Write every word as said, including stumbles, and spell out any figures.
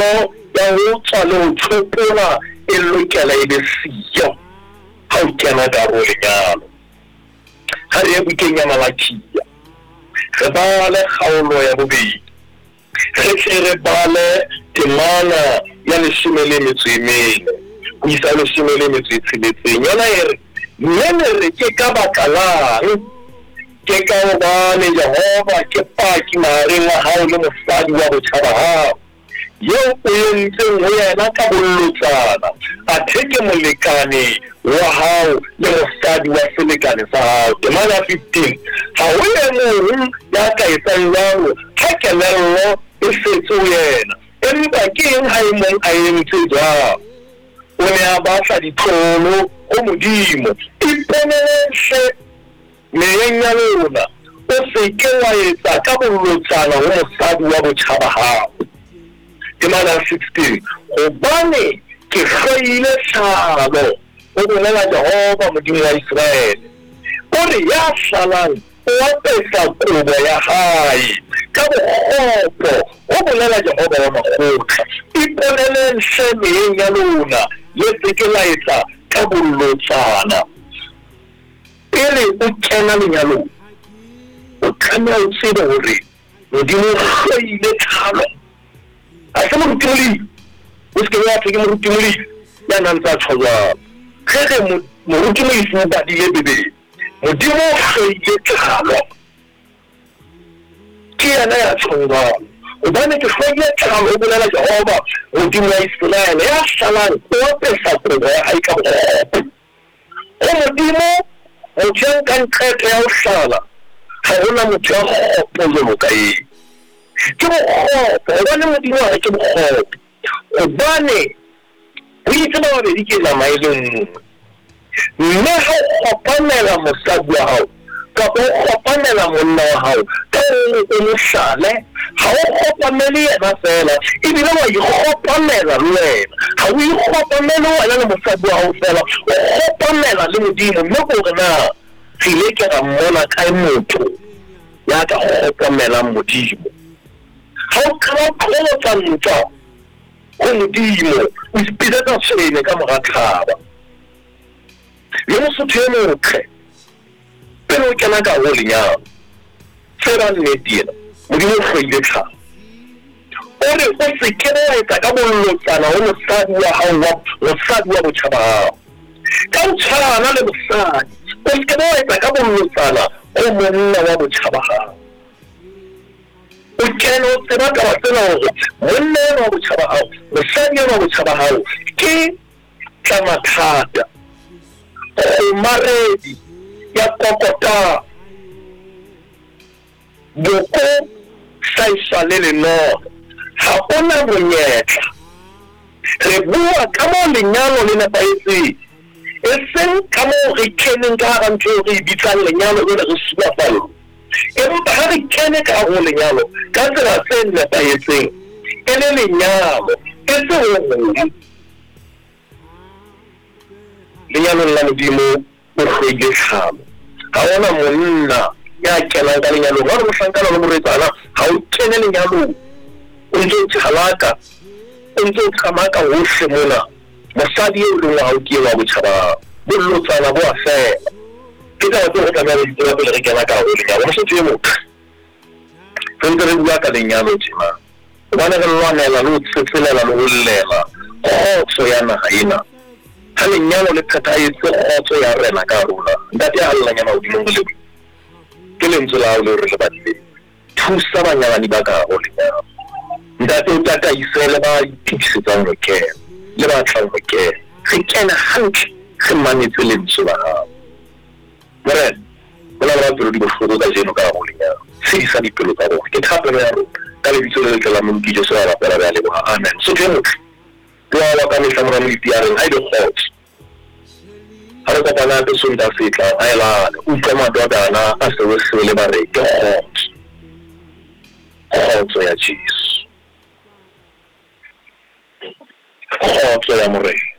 kelello ya ho tswa le ho tshopola e lokela e be siyo ha o kena ka ho lenyalo. Ha re bukeng ya Malakia re bale kgaolo ya bobedi, re tle re bale temana ya leshome le metso e mene ho isa leshome le metso e tsheletseng. Yona e re nene re ke ka baka lang, ke ka hobane Jehova ke paki mahareng a hao le mosadi wa botjhaba hao yeo o entseng ho yena ka bollotsana, athe ke molekane wa hao le mosadi wa selekane sa hao. Temana fifteen, ha ho ye mong ya ka etsang jwalo ha kelello e setse ho yena, empa ke eng ha e mong a entse jwalo? O ne a batla ditlolo ho Modimo. Iponeleshe meyeng ya lona, o se ke wa etsa ka bollotsana ho mosadi wa botjhaba hao. Temana sixteen, hobane ke hlwaile tlhalo, o bolela Jehova Modimo wa Israele. O re ya salang o apesa kobo ya hae ka bokgopo, o bolela Jehova wa makgotla. Iponeleshe meyeng ya lona, le se ke la etsa ka bollotsana. Pele o kena lenyalong, o tlameha o tsebe hore Modimo o hlwaile tlhalo. Ha se morutimolli, o se ke wa ke morutimolli ya nang tsa tshwara. Ge ge morutimolli se badile bebe, Modimo o hlwaile tlhalo. Ke yena ya tshwara. Hobane ke hlwaile tlhalo, o bolela Jehova Modimo wa Israele, ya salang o apesa kobo ya hae ka bokgopo. O Modimo motho ya nkang qeto ya ho hlala, ha hona motho ya kgopo jwalo ka eng. Ke bokgopo, hobane Modimo ha ke bokgopo, hobane o itse ba babedi ke nama e le nngwe. Mme ha o kgopamela mosadi wa hao kapa o kgopamela monna wa hao ka o mo hlale, ha o kgopamele yena fela, ebile wa ikgopamela le wena. Ha o ikgopamele wena le mosadi wa hao fela, o kgopamela le Modimo. Mme hore na tsile ke ra mmona kae motho ya ka kgopamelang Modimo? Ha o qala ho qholotsa ntwa ho Modimo, o ipiletsa tshwene ka mora thaba. Le Mosotho e motle pele o kena ka ho lenyalo, tseba nnete ena, Modimo o hlwaile tlhalo. O re o se ke wa etsa ka bollotsana ho mosadi wa hao, mosadi wa botjhaba hao. Ka ho tshwana le mosadi, o se ke wa etsa ka bollotsana ho monna wa botjhaba hao. O kena o tseba taba tsena hore monna wa botjhaba hao, mosadi wa botjhaba hao ke tla mathata, kgomaredi ya kokota, boko saisa le lenolo. Ha ona monyetla. Re bua ka mo lenyalo le nepahetseng, e seng ka mo re keneng ka hara ntho eo re e bitsang lenyalo le re suwa fallo. Empa ha re kene ka ho lenyalo ka tsela tse nepahetseng, e le lenyalo e se ho hong. Lenyalong la Modimo o hlwaile tlhalo. Ha ona monna ya kenang ka lenyalong, ha re mohlankana le moretsana, ha o kene lenyalong o ntse o thalaka, o ntse o tsamaka hohle mona. Mosadi eo leng wa hao ke wa botjhaba, bollotsana bo a fela. Ke taba tseo re tlameha ho di tseba pele re kena ka ho lenyalo. Mosotho e motle re ntse re bua ka lenyalo tjena, hobane re lwanela le ho tsetselela le ho llela kgotso ya naha ena. Ha lenyalo le phethahetse kgotso ya rena ka rona, ntate ha llenyana hodimo le ke lentswe la hao le re le batlile. Thusa banyalani ba ka ho lenyalo. Ntate o tataise le ba itisetsang ho kena, le ba tlang ho kena. Re kena hantle, re mametse lentswe la hao. Morena, hona le bapelo di bohloko ka jeno ka ho lenyalo. Fedisa dipelo tsa rona. Ke thapelo ya rona ka lebitso le letle la Modimo Jesu wa rapela re a leboha. Amen. Mosotho e motle, dua wa ka mehla mora moiti ya reng ha e le kgotso. Ha re kopana hape Sontaha se tlang, ha e lane utlwe madodana a sewe le ba re ke kgotso. Kgotso ya Jesu, kgotso ya Morena.